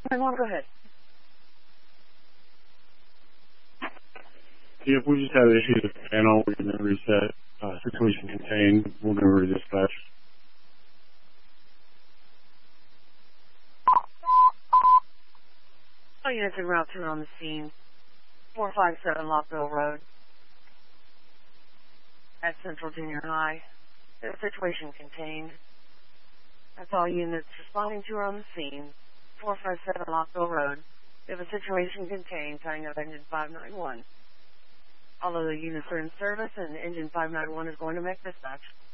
591, go ahead. Yep, we just had issues with the panel. We're going to reset. Situation contained. We'll go over to dispatch. All units en route to on the scene. 457 Lockville Road at Central Junior High. The situation contained. That's all units responding to are on the scene. 457 Lockville Road. We have a situation contained, tying up engine 591. All of the units are in service, and engine 591 is going to make dispatch.